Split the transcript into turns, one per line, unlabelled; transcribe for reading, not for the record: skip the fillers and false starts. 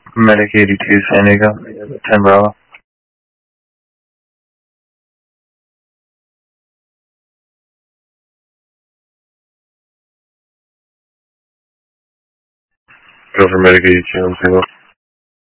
Medic 82, San Diego, 10 Bravo. Go for Medic 82 on single.